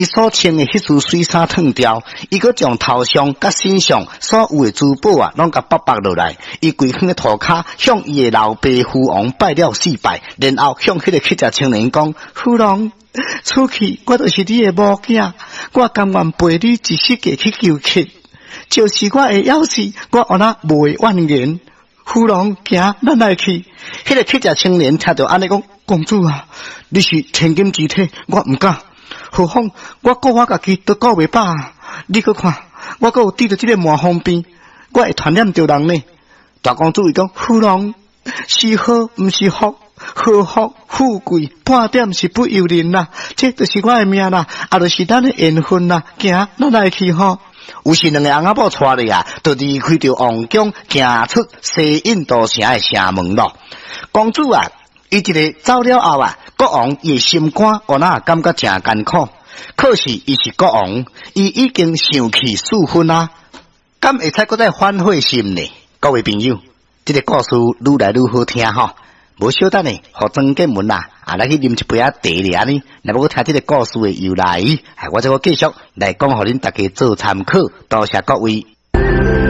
伊所穿的迄束水衫脱掉，伊阁将头上甲身上所有的珠宝啊，拢甲剥落来。伊跪喺涂骹，向伊的老爸父王拜了4拜，然后向迄个乞食青年讲：父王，出去我就是你的母囝，我甘愿陪你一世界去求乞，就是我会要死，我我那袂怨言。父王，行，咱来去。迄个乞食青年听到安尼讲，公主啊，你是千金之体，我唔敢。何况我顾我家己都顾袂饱，你去看，我阁有滴到这个麻风边，我会传染着人呢。大公主伊讲，父王是好毋是福，好福富贵半点是不由人啦，这就是我的命啦，也就是咱的缘分啦。行，咱来去吼。有时两个翁仔某带咧啊，就离开着王宫，行出西印度城的城门咯。公主啊，伊一个走了后啊，国王伊心肝，我那感觉真艰苦。可是伊是国王，伊已经上气4分啊，敢会使搁再反悔心呢？各位朋友，这个故事愈来愈好听吼。无小等呢，互曾建文啊，来去啉一杯茶咧安尼，来要听这个故事的由来，我再继续来讲，互恁大家做参考。多谢各位。